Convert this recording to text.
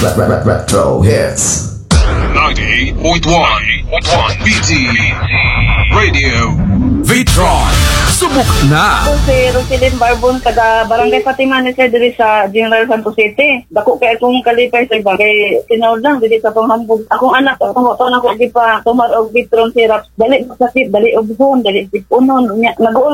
Retro hits. 98.1 BT Radio. Vitron, subok na! Ako si Roselyn Barbon, taga Barangay Fatima ni Sir diri sa General Santos City. Dako kay akong kalipay sa iba kay tinawd lang dili sa panghambog. Akong anak ako to na ko di pa tumar og Vitron syrup. Dali sakit, dali og buhon, dali sipunon. Nag-uol